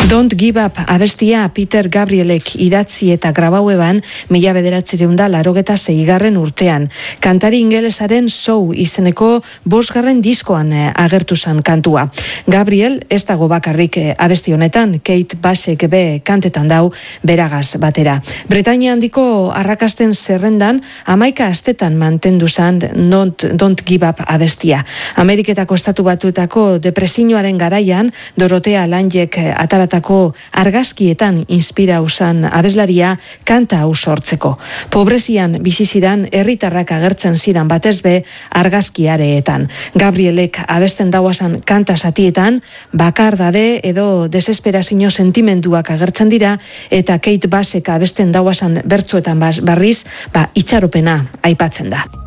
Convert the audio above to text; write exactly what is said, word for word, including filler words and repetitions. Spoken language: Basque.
Don't Give Up abestia Peter Gabrielek idatzi eta grabaueban mila bederatziehun eta laurogeita seigarren urtean. Kantari ingelesaren Show izeneko bosgarren diskoan agertu zan kantua. Gabriel ez dago bakarrik abesti honetan, Kate Bushek be kantetan dau beragaz batera. Bretainia handiko arrakasten zerrendan hamaika astetan mantendu zan Don't, Don't Give Up abestia. Ameriketako estatu batuetako depresioaren garaian Dorotea Lanjek ataratako argazkietan inspira usan abeslaria kanta hau sortzeko. Pobrezian bizi ziran herritarrak agertzen ziran batez be argazkiareetan. Gabrielek abesten dauasan kanta zatietan bakardade edo desesperazio sentimenduak agertzen dira eta Kate Bushek abesten dauasan bertzuetan barriz ba itxaropena aipatzen da.